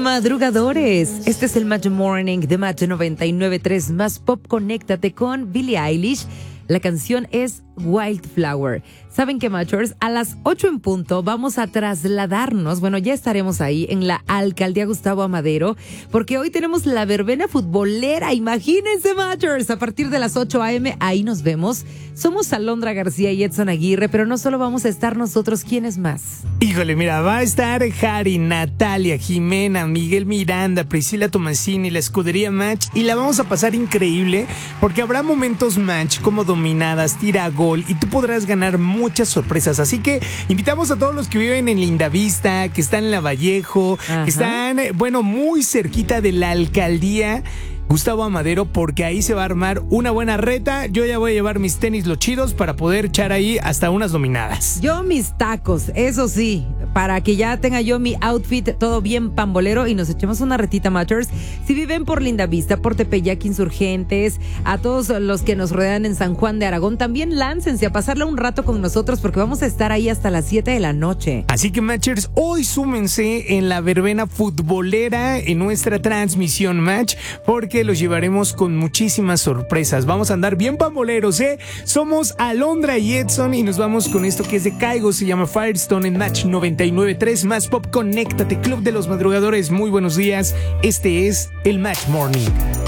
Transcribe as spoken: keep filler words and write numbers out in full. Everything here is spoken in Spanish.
Madrugadores. Este es el Match Morning de Match noventa y nueve punto tres más Pop. Conéctate con Billie Eilish. La canción es Wildflower. ¿Saben qué, Matchers? A las ocho en punto vamos a trasladarnos, bueno, ya estaremos ahí en la Alcaldía Gustavo Amadero, porque hoy tenemos la verbena futbolera. Imagínense, Matchers, a partir de las ocho a.m. ahí nos vemos. Somos Alondra García y Edson Aguirre, pero no solo vamos a estar nosotros, ¿quiénes más? Híjole, mira, va a estar Jari, Natalia, Jimena, Miguel Miranda, Priscila Tomasini, la escudería Match, y la vamos a pasar increíble porque habrá momentos Match como dominadas, tira gol, y tú podrás ganar muchas sorpresas. Así que invitamos a todos los que viven en Lindavista, que están en La Vallejo, Ajá. que están, bueno, muy cerquita de la alcaldía Gustavo Amadero, porque ahí se va a armar una buena reta. Yo ya voy a llevar mis tenis los chidos para poder echar ahí hasta unas dominadas. Yo mis tacos, eso sí, para que ya tenga yo mi outfit todo bien pambolero y nos echemos una retita, Matchers. Si viven por Lindavista, por Tepeyac, Insurgentes, a todos los que nos rodean en San Juan de Aragón, también láncense a pasarla un rato con nosotros porque vamos a estar ahí hasta las siete de la noche. Así que, Matchers, hoy súmense en la verbena futbolera en nuestra transmisión Match, porque los llevaremos con muchísimas sorpresas. Vamos a andar bien pamboleros, ¿eh? Somos Alondra y Edson y nos vamos con esto que es de Caigo, se llama Firestone en Match noventa y nueve punto tres más Pop. Conéctate, Club de los Madrugadores. Muy buenos días. Este es el Match Morning.